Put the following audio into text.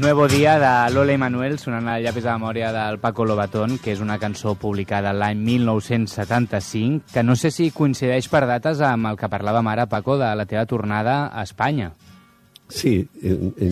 Nuevo Día de Lola i Manuel, sonant al llapis de memòria del Paco Lobatón, que és una cançó publicada l'any 1975, que no sé si coincideix per dates amb el que parlàvem ara, Paco, de la teva tornada a Espanya. Sí,